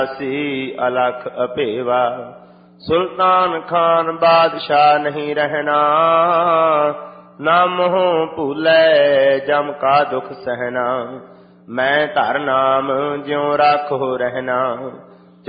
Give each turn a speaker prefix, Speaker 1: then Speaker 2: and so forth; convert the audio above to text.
Speaker 1: सी अलख अपेवा। सुल्तान खान बादशाह नहीं रहना, नाम हो भूलै जम का दुख सहना। मैं धर नाम ज्यों राखो रहना,